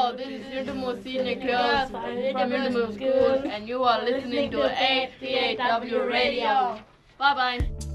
Hello, this is Intermore Senior Girls from Intermore School, and you are listening to 8PAW Radio. Bye-bye.